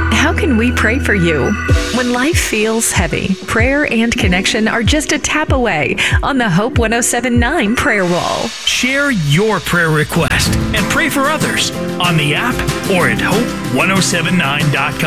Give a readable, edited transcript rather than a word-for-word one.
How can we pray for you? When life feels heavy, prayer and connection are just a tap away on the Hope 107.9 prayer wall. Share your prayer request and pray for others on the app or at hope1079.com.